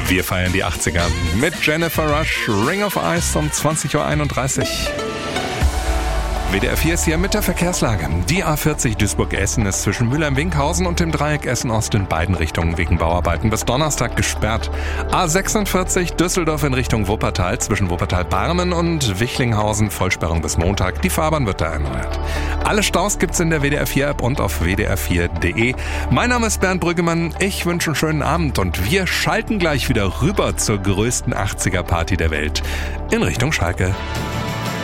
Wir feiern die 80er mit Jennifer Rush, Ring of Ice um 20.31 Uhr. WDR 4 ist hier mit der Verkehrslage. Die A40 Duisburg-Essen ist zwischen Mülheim-Winkhausen und dem Dreieck Essen-Ost in beiden Richtungen wegen Bauarbeiten bis Donnerstag gesperrt. A46 Düsseldorf in Richtung Wuppertal zwischen Wuppertal-Barmen und Wichlinghausen Vollsperrung bis Montag. Die Fahrbahn wird da erneuert. Alle Staus gibt's in der WDR 4 App und auf wdr4.de. Mein Name ist Bernd Brüggemann. Ich wünsche einen schönen Abend und wir schalten gleich wieder rüber zur größten 80er Party der Welt in Richtung Schalke.